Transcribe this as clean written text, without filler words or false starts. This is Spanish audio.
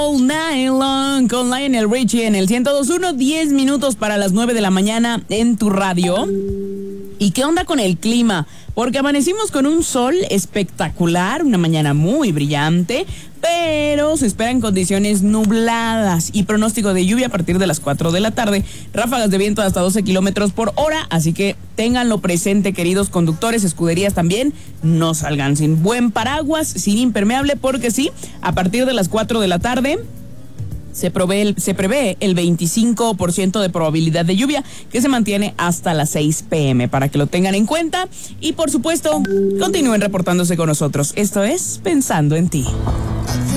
All Night Long con Lionel Richie en el 102.1, 10 minutos para las 9 de la mañana en tu radio. ¿Y qué onda con el clima? Porque amanecimos con un sol espectacular, una mañana muy brillante, pero se esperan condiciones nubladas y pronóstico de lluvia a partir de las 4 de la tarde, ráfagas de viento de hasta 12 kilómetros por hora, así que ténganlo presente, queridos conductores, escuderías también, no salgan sin buen paraguas, sin impermeable, porque sí, a partir de las 4 de la tarde se prevé el 25% de probabilidad de lluvia, que se mantiene hasta las 6 p.m. para que lo tengan en cuenta y, por supuesto, continúen reportándose con nosotros. Esto es Pensando en Ti.